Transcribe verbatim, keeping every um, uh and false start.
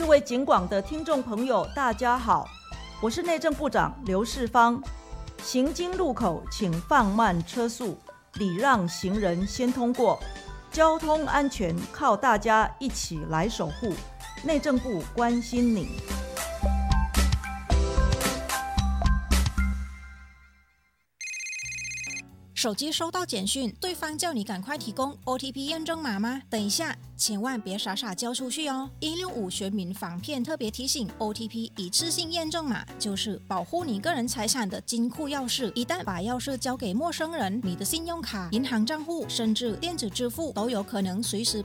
位警广的听众朋友，大家好，我是内政部长刘世芳。行经路口请放慢车速，礼让行人先通过。交通安全靠大家一起来守护，内政部关心你。 手机收到简讯，对方叫你赶快提供 O T P 验证码吗？等一下，千万别傻傻交出去哦！一六五全民防骗特别提醒 ，O T P 一次性验证码就是保护你个人财产的金库钥匙。一旦把钥匙交给陌生人，你的信用卡、银行账户甚至电子支付都有可能随时